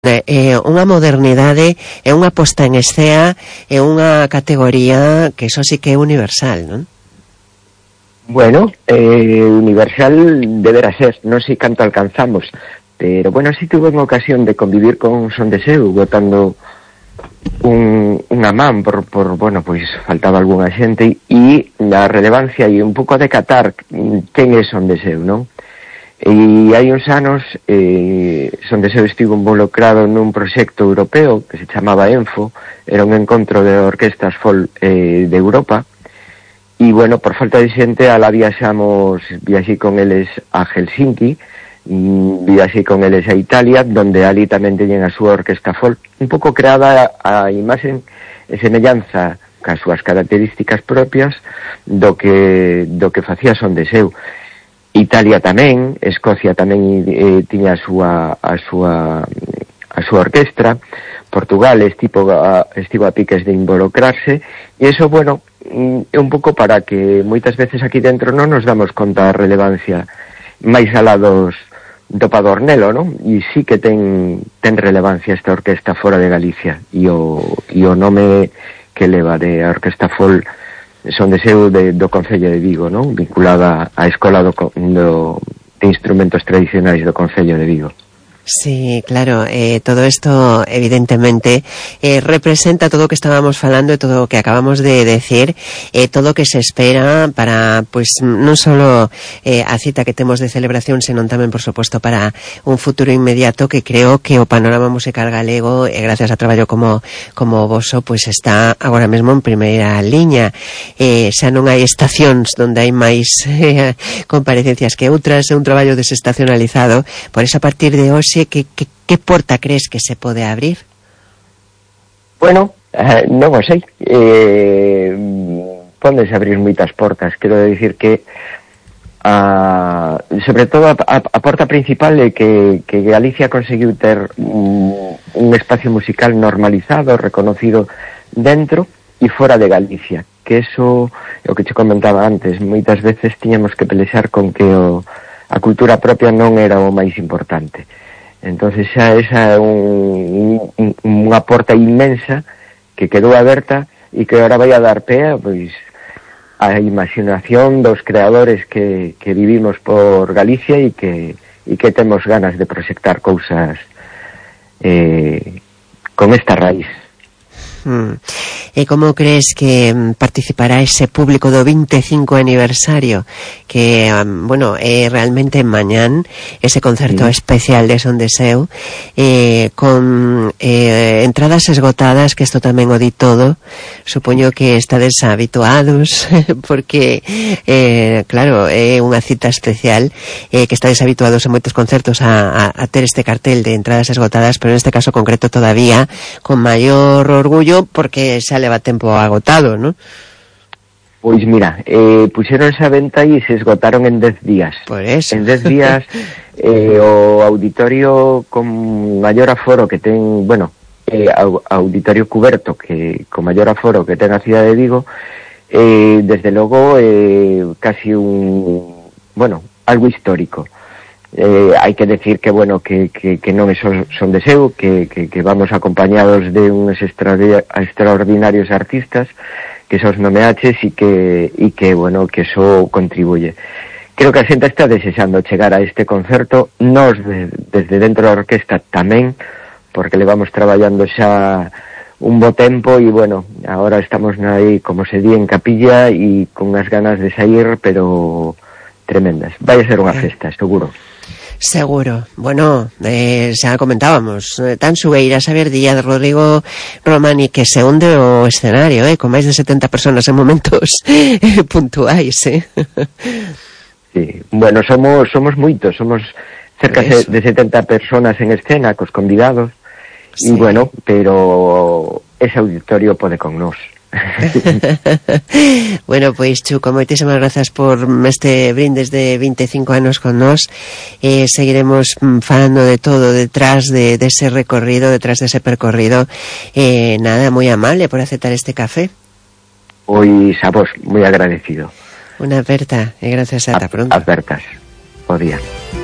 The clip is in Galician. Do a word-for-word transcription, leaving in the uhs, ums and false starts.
É unha modernidade, é unha posta en escena, é unha categoría que eso sí que é universal, non? Bueno, eh, universal deberá ser, non sei canto alcanzamos, pero bueno, si tuve unha ocasión de convivir con Son de Seu, botando un, unha man por, por, bueno, pois faltaba algunha xente, e a relevancia e un pouco de catar quen é Son de Seu, non? E hai uns anos eh, Son de Seu estivo involucrado nun proxecto europeo que se chamaba ENFO, era un encontro de orquestas folk eh, de Europa, e bueno, por falta de xente alá viaxamos, viaxei con eles a Helsinki, viaxei con eles a Italia, donde ali tamén teñen a súa orquesta folk, un pouco creada a imaxen e semellanza cas súas características propias do que do que facía Son de Seu. Italia tamén, Escocia tamén eh, tiña a súa a súa a súa orquestra, Portugal estivo a, estivo a piques de involucrarse, e eso, bueno, é un pouco para que moitas veces aquí dentro non nos damos conta da relevancia máis alá dos do Padornelo, non? E sí que ten ten relevancia esta orquesta fora de Galicia, e o, e o nome que leva de a Orquesta Folk Son de Seu de, do Concello de Vigo, non? Vinculada á Escola do, do, de Instrumentos Tradicionais do Concello de Vigo. Sí, claro, eh, todo esto evidentemente eh, representa todo o que estábamos falando e todo o que acabamos de decir, eh, todo o que se espera para, pues, non solo eh, a cita que temos de celebración, senón tamén, por suposto, para un futuro inmediato que creo que o panorama musical galego, e eh, gracias a traballo como como voso, pues está agora mesmo en primeira liña. Eh, xa non hai estacións donde hai máis eh, comparecencias que outras, é un traballo desestacionalizado, por esa a partir de hoxe Que, que, que porta crees que se pode abrir? Bueno, eh, non o sei. Eh, pódense abrir moitas portas. Quero dicir que a, sobre todo a, a, a porta principal é que, que Galicia conseguiu ter un, un espacio musical normalizado, reconocido dentro e fora de Galicia. Que eso é o que te comentaba antes. Moitas veces tiñamos que pelexar con que o, a cultura propia non era o máis importante. Entonces xa esa é un, un, unha porta inmensa que quedou aberta e que ahora vai a dar pé pois, a imaginación dos creadores que, que vivimos por Galicia e que, e que temos ganas de proxectar cousas eh, con esta raíz. Hmm. E como crees que participará ese público do vinte e cinco aniversario que, um, bueno, é realmente mañán ese concerto sí. especial de Son de Seu eh, con eh, entradas esgotadas, que isto tamén o di todo, supoño que estades habituados porque eh, claro, é unha cita especial eh, que estades habituados en moitos concertos a, a, a ter este cartel de entradas esgotadas, pero neste caso concreto todavía con maior orgullo porque xa leva tempo agotado, ¿no? Pois mira, eh, puxeronse a venta e se esgotaron en dez días. Por eso. En dez días eh, o auditorio con maior aforo que ten, bueno, eh, auditorio cuberto que con maior aforo que ten a cidade de Vigo, eh, desde logo eh, casi un, bueno, algo histórico. Eh, hai que decir que, bueno, que, que, que non é Son, son de Seu, que, que, que vamos acompañados de uns extra, extraordinarios artistas que sos nomeaches e que, e que, bueno, que eso contribuye. Creo que a xente está desexando chegar a este concerto, nós de, desde dentro da orquesta tamén, porque levamos traballando xa un bo tempo e, bueno, agora estamos aí, como se di, en capilla e con as ganas de sair, pero tremendas. Vai a ser unha festa, seguro. Seguro. Bueno, eh, xa comentábamos, eh, tan Sugueira, Xavier Díaz, Rodrigo Romani, que se hunde o escenario, eh, con máis de setenta personas en momentos eh, puntuais, eh. Sí, bueno, somos somos moitos, somos cerca de, de setenta personas en escena, cos convidados, sí. E bueno, pero ese auditorio pode con nós. Bueno, pois Chuco, moitísimas grazas por este brindes de vinte e cinco anos con nós. Eh, seguiremos falando de todo detrás de, de ese recorrido, detrás de ese percorrido. Eh, nada, moi amable por aceptar este café. Pois a vos, moi agradecido. Unha aperta e gracias, ata pronto. Apertas, o día.